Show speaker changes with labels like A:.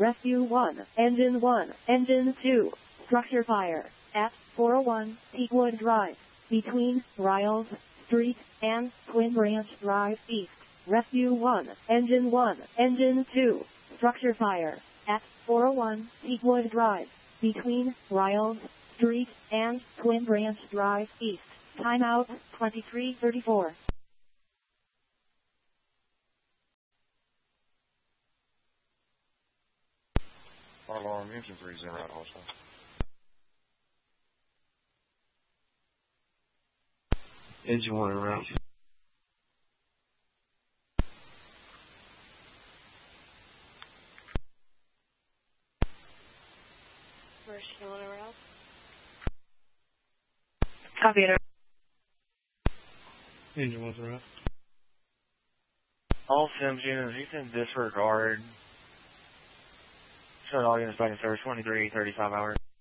A: Rescue 1, Engine 1, Engine 2, structure fire, at 401 Peakwood Drive, between Riles Street and Twin Branch Drive East. Rescue 1, Engine 1, Engine 2, structure fire, at 401 Peakwood Drive, between Riles Street and Twin Branch Drive East. Timeout 23:34.
B: Alarm, engine 3 is in route also.
C: Engine 1 en route.
D: Rescue 1 en route.
A: Copy it.
C: Engine 1's en route.
E: All Sims units, you can disregard. Shut all units back in service 23:35 hours.